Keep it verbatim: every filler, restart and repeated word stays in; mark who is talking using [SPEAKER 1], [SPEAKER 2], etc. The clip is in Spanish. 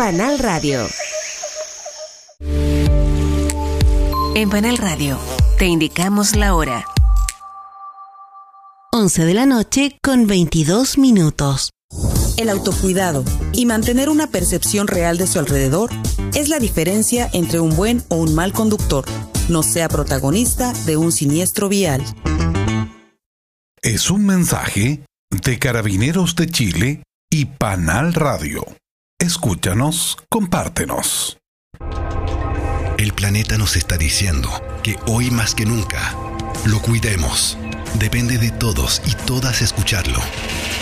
[SPEAKER 1] Panal Radio. En Panal Radio te indicamos la hora. once de la noche con veintidós minutos.
[SPEAKER 2] El autocuidado y mantener una percepción real de su alrededor es la diferencia entre un buen o un mal conductor. No sea protagonista de un siniestro vial.
[SPEAKER 3] Es un mensaje de Carabineros de Chile y Panal Radio. Escúchanos, compártenos.
[SPEAKER 4] El planeta nos está diciendo que hoy más que nunca lo cuidemos. Depende de todos y todas escucharlo.